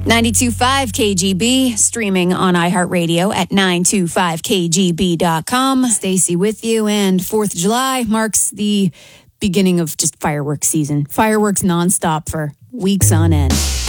92.5 KGB, streaming on iHeartRadio at 925kgb.com. Stacy with you, and 4th of July marks the beginning of just fireworks season. Fireworks nonstop for weeks on end.